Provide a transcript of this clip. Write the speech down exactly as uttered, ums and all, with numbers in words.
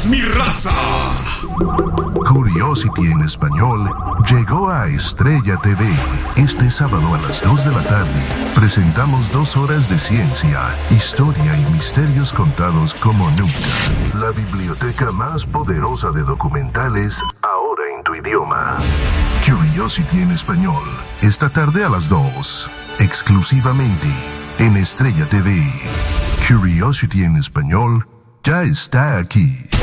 es mi raza. Curiosity en español llegó a Estrella T V. Este sábado a las dos de la tarde presentamos dos horas de ciencia, historia y misterios contados como nunca. La biblioteca más poderosa de documentales ahora en tu idioma. Curiosity en español, esta tarde a las dos, exclusivamente en Estrella T V. Curiosity en español ya está aquí.